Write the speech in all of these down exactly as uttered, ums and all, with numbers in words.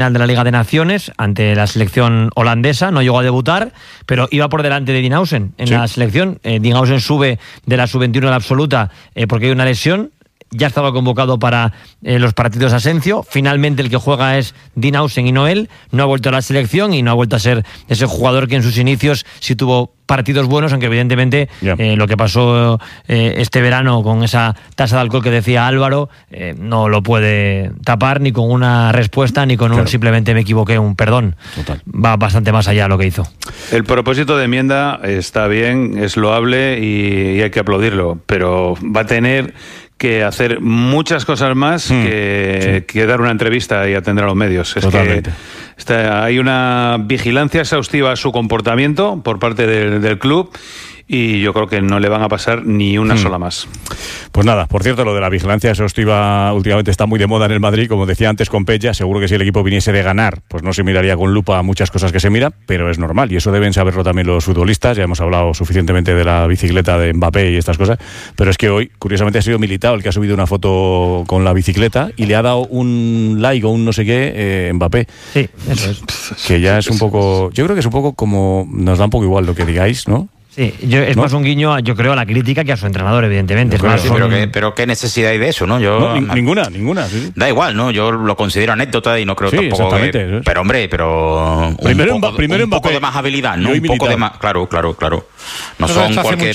de la Liga de Naciones ante la selección holandesa, no llegó a debutar, pero iba por delante de Dinhausen en sí. la selección. Eh, Dinhausen sube de la sub veintiuno a la absoluta eh, porque hay una lesión. Ya estaba convocado para eh, los partidos Asencio. Finalmente el que juega es Dinhausen y no él. No ha vuelto a la selección y no ha vuelto a ser ese jugador que en sus inicios sí tuvo partidos buenos, aunque evidentemente yeah. eh, lo que pasó eh, este verano con esa tasa de alcohol que decía Álvaro eh, no lo puede tapar ni con una respuesta ni con claro. un simplemente me equivoqué, un perdón. Total. Va bastante más allá lo que hizo. El propósito de enmienda está bien, es loable y, y hay que aplaudirlo, pero va a tener que hacer muchas cosas más mm, que, sí. que dar una entrevista y atender a los medios. Es Totalmente. que está, hay una vigilancia exhaustiva a su comportamiento por parte del, del club y yo creo que no le van a pasar ni una mm. sola más. Pues nada, por cierto, lo de la vigilancia exhaustiva últimamente está muy de moda en el Madrid, como decía antes con Pella, seguro que si el equipo viniese de ganar, pues no se miraría con lupa muchas cosas que se mira, pero es normal, y eso deben saberlo también los futbolistas. Ya hemos hablado suficientemente de la bicicleta de Mbappé y estas cosas, pero es que hoy, curiosamente, ha sido Militao el que ha subido una foto con la bicicleta y le ha dado un like o un no sé qué eh, Mbappé. Sí, eso es. Que ya es un poco, yo creo que es un poco como, nos da un poco igual lo que digáis, ¿no? Sí, yo, es ¿no? más un guiño, yo creo, a la crítica que a su entrenador, evidentemente. Es más, sí, son... pero, ¿qué, pero qué necesidad hay de eso, ¿no? Yo no, ni, ninguna, ninguna. Sí. Da igual, ¿no? Yo lo considero anécdota y no creo sí, tampoco que... Pero, hombre, pero... Primero, un poco, primero un poco de más habilidad, ¿no? Un poco de más... Claro, claro, claro. No Todo son cualquier...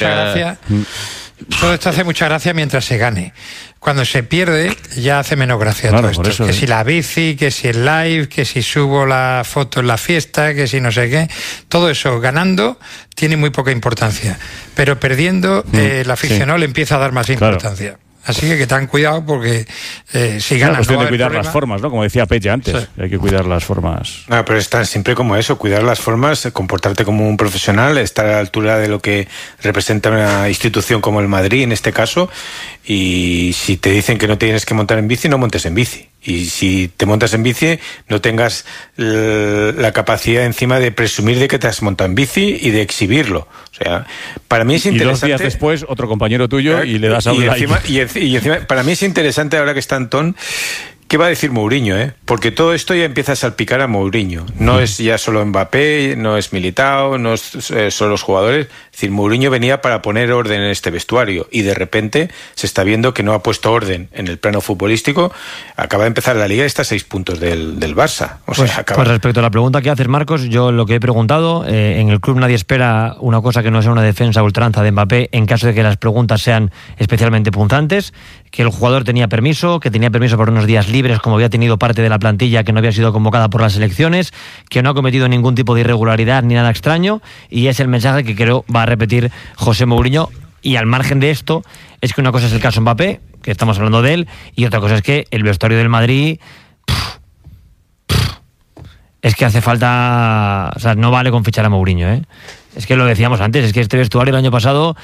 Todo esto hace mucha gracia mientras se gane. Cuando se pierde, ya hace menos gracia claro, todo esto. Eso, que ¿eh? si la bici, que si el live, que si subo la foto en la fiesta, que si no sé qué. Todo eso, ganando, tiene muy poca importancia. Pero perdiendo, mm, eh, el aficionado sí. le empieza a dar más importancia. Claro. Así que que ten cuidado porque eh, si ganas... Es cuestión no de cuidar problema. las formas, ¿no? Como decía Pella antes, sí. hay que cuidar las formas. No, pero está siempre como eso, cuidar las formas, comportarte como un profesional, estar a la altura de lo que representa una institución como el Madrid, en este caso, y si te dicen que no tienes que montar en bici, no montes en bici. Y si te montas en bici, no tengas la capacidad encima de presumir de que te has montado en bici y de exhibirlo. O sea, para mí es interesante... Y dos días después, otro compañero tuyo y le das a un y like. Encima, y, encima, y encima, para mí es interesante ahora que está Antón... ¿Qué va a decir Mourinho, eh? Porque todo esto ya empieza a salpicar a Mourinho. No es ya solo Mbappé, no es Militao, no es eh, solo los jugadores. Es decir, Mourinho venía para poner orden en este vestuario y de repente se está viendo que no ha puesto orden en el plano futbolístico. Acaba de empezar la Liga y está a seis puntos del, del Barça. O sea, pues, acaba... pues respecto a la pregunta que haces, Marcos, yo lo que he preguntado, eh, en el club nadie espera una cosa que no sea una defensa ultranza de Mbappé en caso de que las preguntas sean especialmente punzantes, que el jugador tenía permiso, que tenía permiso por unos días libres como había tenido parte de la plantilla que no había sido convocada por las elecciones, que no ha cometido ningún tipo de irregularidad ni nada extraño, y es el mensaje que creo va a repetir José Mourinho. Y al margen de esto, es que una cosa es el caso Mbappé, que estamos hablando de él, y otra cosa es que el vestuario del Madrid pff, pff, es que hace falta, o sea, no vale con fichar a Mourinho, ¿eh? Es que lo decíamos antes, es que este vestuario el año pasado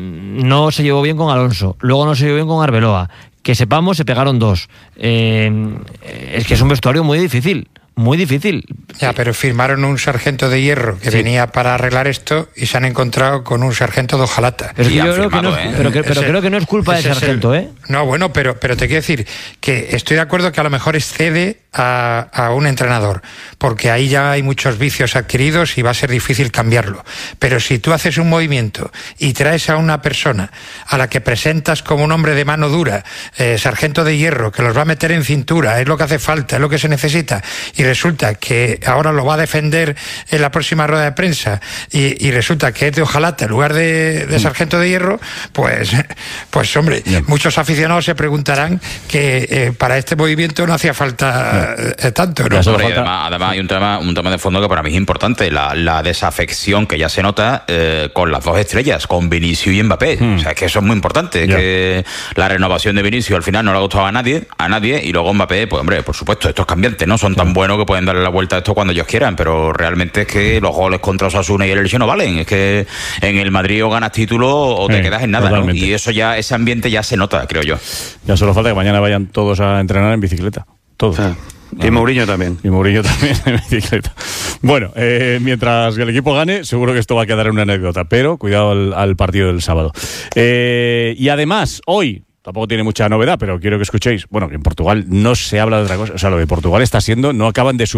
no se llevó bien con Alonso, luego no se llevó bien con Arbeloa, que sepamos se pegaron dos. Eh, es que es un vestuario muy difícil, muy difícil. Ya, pero firmaron un sargento de hierro que sí. venía para arreglar esto y se han encontrado con un sargento de hojalata. Pero, yo creo, firmado, que no, ¿eh? pero, que, pero ese, creo que no es culpa del sargento, ¿eh? No, bueno, pero, pero te quiero decir que estoy de acuerdo que a lo mejor excede a, a un entrenador, porque ahí ya hay muchos vicios adquiridos y va a ser difícil cambiarlo. Pero si tú haces un movimiento y traes a una persona a la que presentas como un hombre de mano dura, eh, sargento de hierro, que los va a meter en cintura, es lo que hace falta, es lo que se necesita, y resulta que ahora lo va a defender en la próxima rueda de prensa y, y resulta que es de hojalata en lugar de, de sargento de hierro, pues, pues hombre, yeah. muchos aficionados se preguntarán que eh, para este movimiento no hacía falta yeah. eh, tanto, ¿no? Sobre, además, además hay un tema, un tema de fondo que para mí es importante, la, la desafección que ya se nota eh, con las dos estrellas, con Vinicius y Mbappé. Hmm. O sea, es que eso es muy importante, yeah. que la renovación de Vinicius al final no le ha gustado a nadie, a nadie, y luego Mbappé, pues hombre, por supuesto, estos cambiantes no son tan buenos que pueden darle la vuelta a esto cuando ellos quieran, pero realmente es que los goles contra Osasuna y el Elche no valen, es que en el Madrid o ganas título o te sí, quedas en nada, ¿no? Y eso ya, ese ambiente ya se nota, creo yo. Ya solo falta que mañana vayan todos a entrenar en bicicleta, todos. Ah. Y Mourinho también. Y Mourinho también en bicicleta. Bueno, eh, mientras el equipo gane, seguro que esto va a quedar en una anécdota, pero cuidado al, al partido del sábado. Eh, y además, hoy tampoco tiene mucha novedad, pero quiero que escuchéis. Bueno, que en Portugal no se habla de otra cosa. O sea, lo de Portugal está siendo, no acaban de